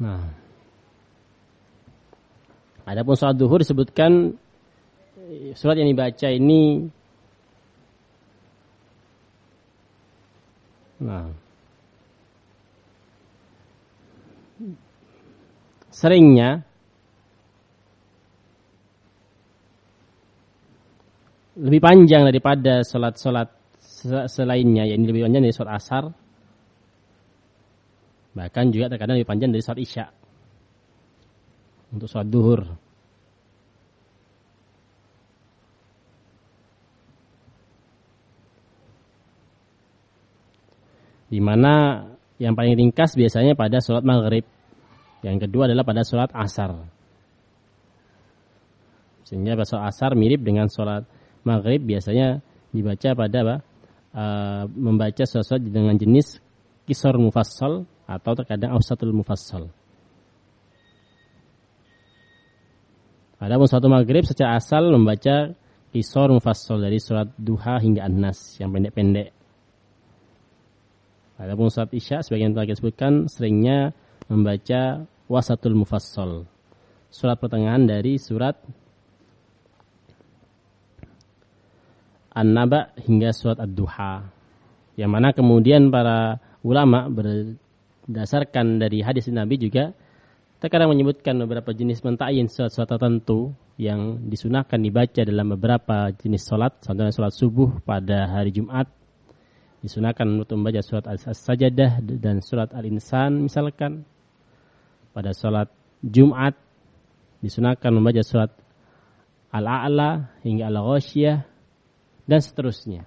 Nah, adapun salat duhur disebutkan surat yang dibaca ini seringnya lebih panjang daripada salat-salat selainnya, yakni lebih panjang dari salat asar. Bahkan juga terkadang lebih panjang dari salat isya untuk salat duhur. Di mana yang paling ringkas biasanya pada salat maghrib. Yang kedua adalah pada salat asar. Sehingga pada salat asar mirip dengan salat maghrib, biasanya dibaca pada membaca salat dengan jenis qisar mufassal atau terkadang awsatul mufassal. Adapun salat maghrib secara asal membaca qisar mufassal dari surat duha hingga an-nas yang pendek-pendek. Adapun salat isya sebagian telah kita sebutkan seringnya membaca wasatul mufassal, surat pertengahan dari surat An-Naba hingga surat Ad-Duha. Yang mana kemudian para ulama berdasarkan dari hadis Nabi juga terkadang menyebutkan beberapa jenis menta'yin surat-surat tertentu yang disunahkan dibaca dalam beberapa jenis salat. Contohnya salat subuh pada hari Jumat disunahkan untuk membaca surat As-Sajdah dan surat Al-Insan misalkan. Pada salat Jumat disunahkan membaca surat Al-A'la hingga Al-Ghasyiyah dan seterusnya.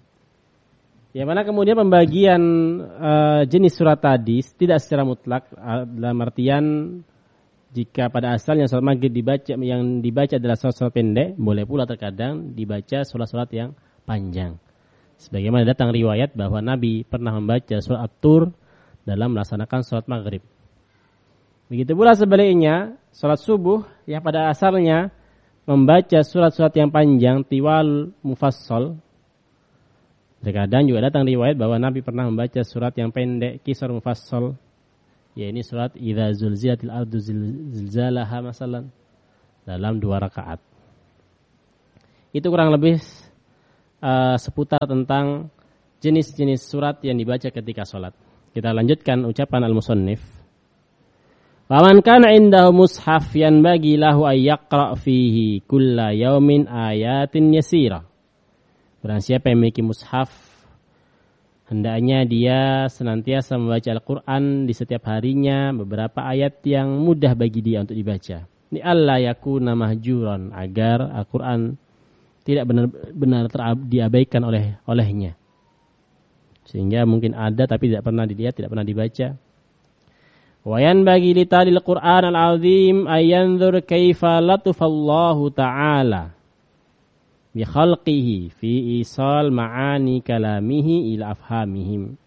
Yang mana kemudian pembagian jenis surat tadi tidak secara mutlak, dalam artian jika pada asalnya salat maghrib yang dibaca adalah surat-surat pendek, boleh pula terkadang dibaca surat-surat yang panjang. Sebagaimana datang riwayat bahwa Nabi pernah membaca surat At-Tur dalam melaksanakan salat maghrib. Begitu pula sebaliknya, salat subuh yang pada asalnya membaca surat-surat yang panjang, tiwal mufassal. Terkadang juga datang riwayat bahwa Nabi pernah membaca surat yang pendek, qisar mufassal, yaitu surat Idza zulzilatil ardu zilzalaha masalan, dalam 2 rakaat. Itu kurang lebih seputar tentang jenis-jenis surat yang dibaca ketika salat. Kita lanjutkan ucapan al-musannif. Faman kana indahu mushaf yanbaghi lahu ay yaqra' fihi kulla yaumin ayatin yasira. Barang siapa yang memiliki mushaf, hendaknya dia senantiasa membaca Al-Qur'an di setiap harinya beberapa ayat yang mudah bagi dia untuk dibaca. Ni alla yakuna mahjuran, agar Al-Qur'an tidak benar-benar diabaikan olehnya. Sehingga mungkin ada tapi tidak pernah dilihat, tidak pernah dibaca. Wa yanbaghi li talil Qur'an al-'azim ay yanzur kaifa latafallahu ta'ala bi khalqihi fi isal ma'ani kalamihi ila afhamihim.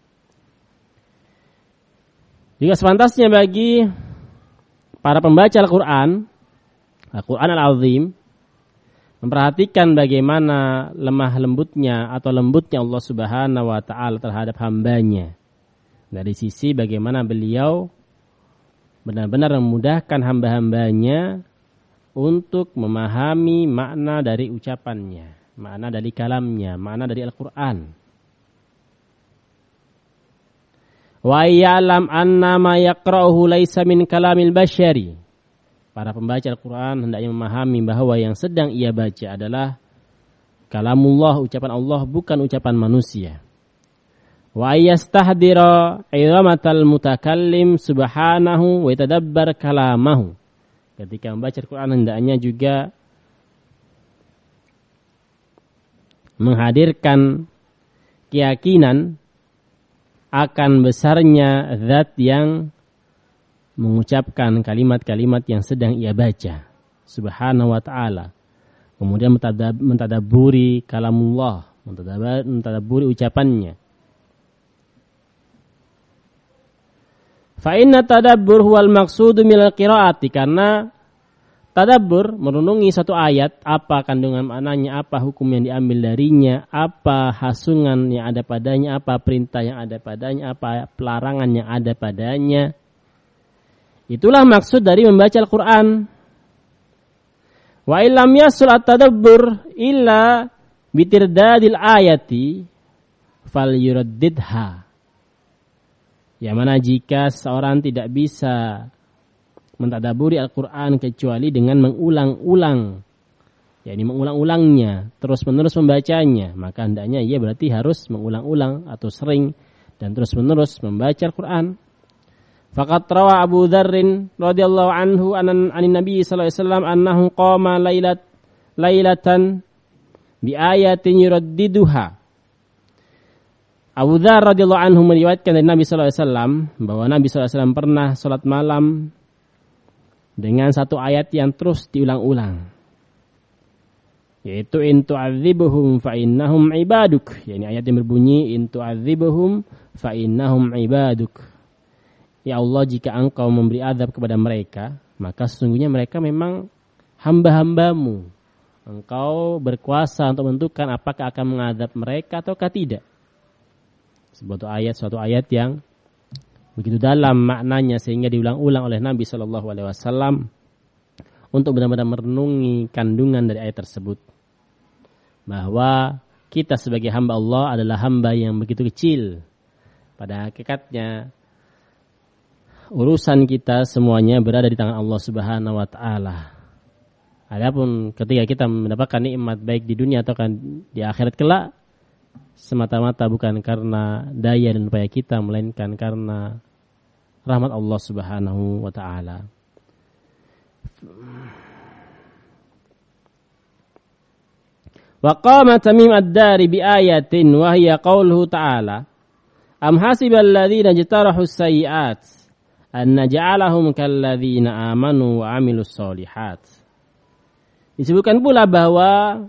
Juga sepantasnya bagi para pembaca Al-Qur'an al-'azim memperhatikan bagaimana lemah lembutnya atau lembutnya Allah Subhanahu wa taala terhadap hambanya. Dari sisi bagaimana beliau benar-benar memudahkan hamba-hambanya untuk memahami makna dari ucapannya, makna dari kalamnya, makna dari Al-Quran. Wa ya'lam anna ma yaqra'uhu laisa min kalamil bashari. Para pembaca Al-Quran hendaknya memahami bahwa yang sedang ia baca adalah kalamullah, ucapan Allah, bukan ucapan manusia. Wa yastahdira idamatal mutakallim subhanahu wa yatadabbar kalamahu. Ketika membaca Al-Quran hendaknya juga menghadirkan keyakinan akan besarnya zat yang mengucapkan kalimat-kalimat yang sedang ia baca, subhanahu wa ta'ala. Kemudian mentadabburi kalamullah, mentadabburi ucapannya. Fa inna tadabbur huwal maqsudu minal qiraati, karena tadabbur merenungi satu ayat, apa kandungan maknanya, apa hukum yang diambil darinya, apa hasungan yang ada padanya, apa perintah yang ada padanya, apa pelarangan yang ada padanya. Itulah maksud dari membaca Al-Quran. Wa illam yasul at-tadabbur illa bitirdadil ayati fal yuraddidha. Yang mana jika seorang tidak bisa mentadaburi Al-Quran kecuali dengan mengulang-ulang, yakni mengulang-ulangnya, terus-menerus membacanya, maka hendaknya ia berarti harus mengulang-ulang atau sering dan terus-menerus membaca Al-Quran. Faqad rawa Abu Dzarrin radhiyallahu anhu anin Nabi sallallahu alaihi wasallam annahu qama lailatan bi ayatin yuraddiduha. Abu Dzar radhiyallahu anhu meriwayatkan dari Nabi sallallahu alaihi wasallam bahwa Nabi sallallahu alaihi wasallam pernah salat malam dengan satu ayat yang terus diulang-ulang, yaitu in tu'adzibuhum fa innahum ibaduk, yakni ayat yang berbunyi in tu'adzibuhum fa innahum ibaduk. Ya Allah, jika engkau memberi azab kepada mereka, maka sesungguhnya mereka memang hamba-hambamu. Engkau berkuasa untuk menentukan apakah akan mengadab mereka ataukah tidak. Suatu ayat yang begitu dalam maknanya sehingga diulang-ulang oleh Nabi SAW untuk benar-benar merenungi kandungan dari ayat tersebut. Bahwa kita sebagai hamba Allah adalah hamba yang begitu kecil. Pada hakikatnya, urusan kita semuanya berada di tangan Allah Subhanahu wa taala. Adapun ketika kita mendapatkan nikmat baik di dunia atau di akhirat kelak, semata-mata bukan karena daya dan upaya kita, melainkan karena rahmat Allah Subhanahu wa taala. Wa qama Tamim ad-Dari bi ayatin wa hiya qauluhu ta'ala am hasibal ladzina jtarahu as-sayyi'at an naj'alahum kalladzina amanu wa 'amilus shalihat. Disebutkan pula bahwa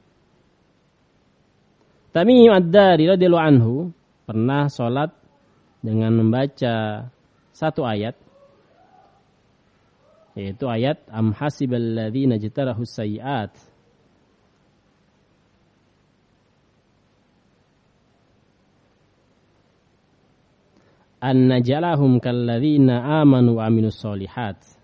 Tamim ad-Dari radhiyallahu anhu pernah salat dengan membaca satu ayat, yaitu ayat am hasibal ladzina jtarahu as-sayyi'at an najalahum kalladzina amanu wa aminus solihat.